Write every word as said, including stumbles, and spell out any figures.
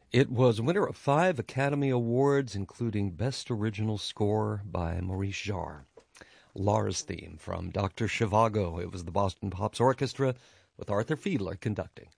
It was a winner of five Academy Awards, including Best Original Score by Maurice Jarre. Lars theme from Doctor Zhivago. It was the Boston Pops Orchestra with Arthur Fiedler conducting.